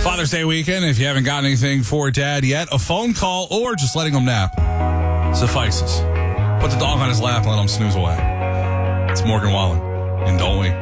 Father's Day weekend, if you haven't got anything for Dad yet, a phone call or just letting him nap suffices. Put the dog on his lap and let him snooze away. It's Morgan Wallen, and don't we?